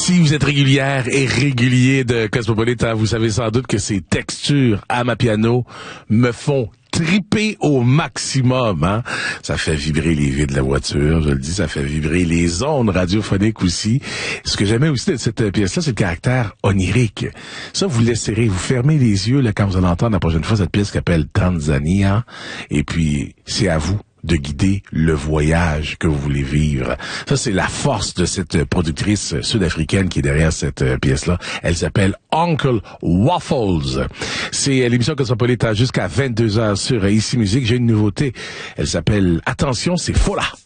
Si vous êtes régulière et régulier de Cosmopolitan, vous savez sans doute que ces textures à ma piano me font triper au maximum, hein. Ça fait vibrer les vitres de la voiture, je le dis, ça fait vibrer les ondes radiophoniques aussi. Ce que j'aimais aussi de cette pièce-là, c'est le caractère onirique. Ça, vous laisserez, vous fermez les yeux, là, quand vous allez entendre la prochaine fois cette pièce qui s'appelle Tanzania. Et puis, c'est à vous de guider le voyage que vous voulez vivre. Ça, c'est la force de cette productrice sud-africaine qui est derrière cette pièce-là. Elle s'appelle Uncle Waffles. C'est l'émission Cosmopolitan jusqu'à 22h sur Ici Musique. J'ai une nouveauté. Elle s'appelle Attention, c'est Fola.